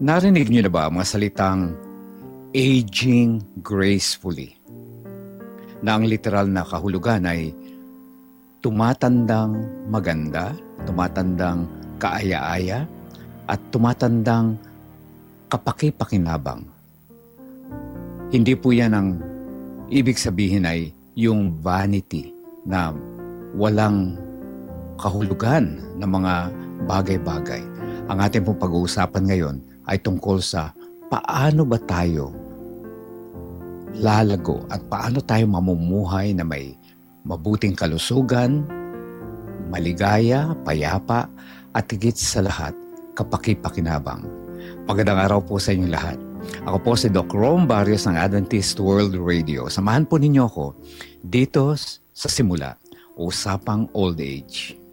Narinig niyo na ba ang mga salitang aging gracefully? Na ang literal na kahulugan ay tumatandang maganda, tumatandang kaaya-aya, at tumatandang kapaki-pakinabang. Hindi po yan ang ibig sabihin ay yung vanity na walang kahulugan ng mga bagay-bagay. Ang ating pong pag-uusapan ngayon ay tungkol sa paano ba tayo lalago at paano tayo mamumuhay na may mabuting kalusugan, maligaya, payapa, at higit sa lahat, kapaki-pakinabang. Magandang araw po sa inyong lahat. Ako po si Doc Rom Barrios ng Adventist World Radio. Samahan po ninyo ako dito sa Simula, Usapang Old Age.